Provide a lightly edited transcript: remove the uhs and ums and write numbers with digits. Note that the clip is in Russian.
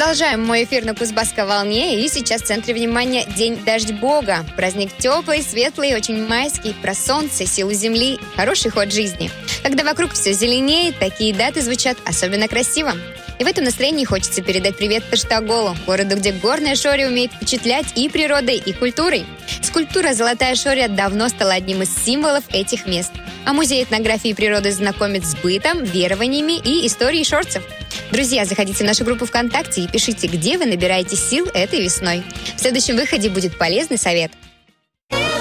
Продолжаем мой эфир на Кузбасской волне. И сейчас в центре внимания День Дождь Бога. Праздник теплый, светлый, очень майский, про солнце, силу земли, хороший ход жизни. Когда вокруг все зеленеет, такие даты звучат особенно красиво. И в этом настроении хочется передать привет Таштаголу, городу, где горная Шория умеет впечатлять и природой, и культурой. Скульптура «Золотая Шория» давно стала одним из символов этих мест. А музей этнографии и природы знакомит с бытом, верованиями и историей шорцев. Друзья, заходите в нашу группу ВКонтакте и пишите, где вы набираете сил этой весной. В следующем выходе будет полезный совет.